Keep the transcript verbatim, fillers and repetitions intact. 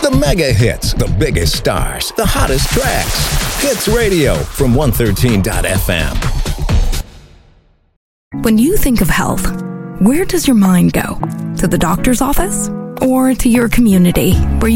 The mega hits, the biggest stars, the hottest tracks. Hits Radio from one thirteen dot f m. When you think of health, where does your mind go? To the doctor's office or to your community where you